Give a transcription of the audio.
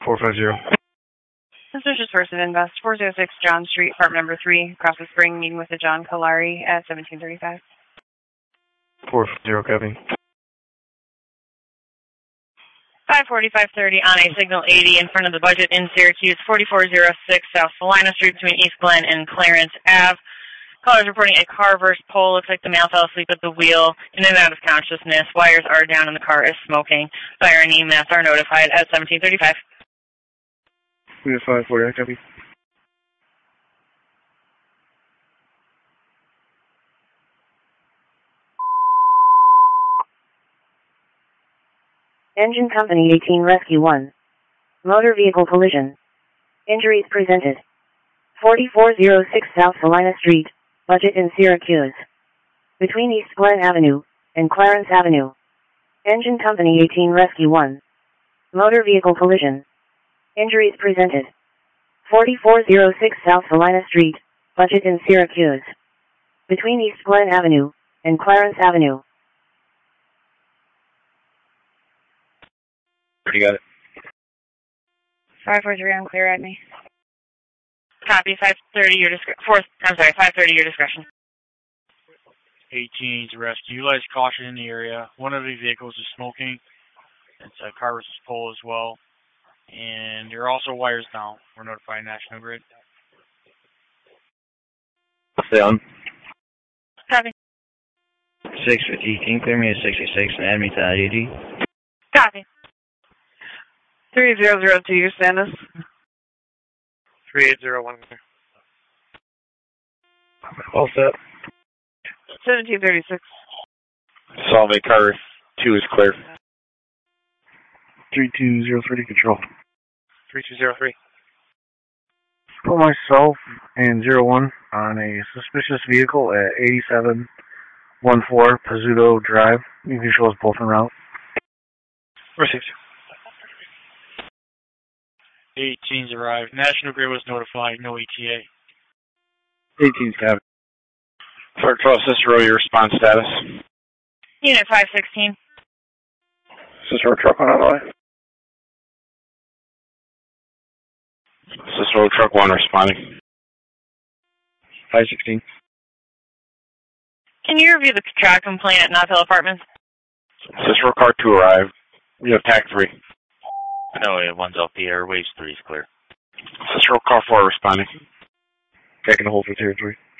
450. This is just First of Invest, 406 John Street, apartment number 3, across the spring, meeting with the John Kalari at 1735. 450, copy. 5:30 on a signal 80 in front of the budget in Syracuse, 4406 South Salina Street between East Glen and Clarence Ave. Callers reporting a car versus pole. Looks like the male fell asleep at the wheel, in and out of consciousness. Wires are down and the car is smoking. Fire and EMS are notified at 1735. We have 540, copy. Engine Company 18 Rescue 1. Motor vehicle collision. Injuries presented. 4406 South Salina Street, budget in Syracuse. Between East Glen Avenue and Clarence Avenue. Engine Company 18 Rescue 1. Motor vehicle collision. Injuries presented. 4406 South Salina Street, budget in Syracuse. Between East Glen Avenue and Clarence Avenue. Pretty got it. 543 on clear at me. Copy, 530 your discretion. 530 your discretion. 18 to rescue. Utilize caution in the area. One of the vehicles is smoking. It's a car versus pole as well. And there are also wires down. We're notifying National Grid. Stay on. Copy. 650, clear me at 66 and add me to IDD. Copy. 3002 your status. 3801. All set. 1736. Solve car 2 is clear. 3203 control. 3203. Put myself and 01 on a suspicious vehicle at 8714 Pizzuto Drive. You can show us both en route. Received. 18's arrived. National Grid was notified. No ETA. 18's cabin. Fort Trail Cicero, your response status. Unit 516. Cicero truck on the way. Cicero truck 1 responding. 516. Can you review the traffic complaint at Knott Hill Apartments? Cicero car 2 arrived. We have tag 3. No, we have 1's off the air. Waves 3 is clear. Cicero car 4 responding. Taking a hold for tier 3.